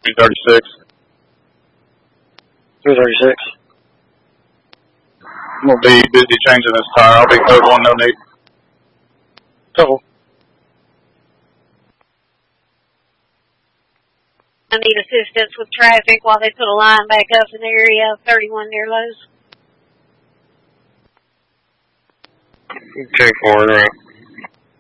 336. 336. I'm going to be busy changing this tire. I'll be code 1, no need. Double. I need assistance with traffic while they put a line back up in the area of 31 near Lowe's. Okay, forward, right.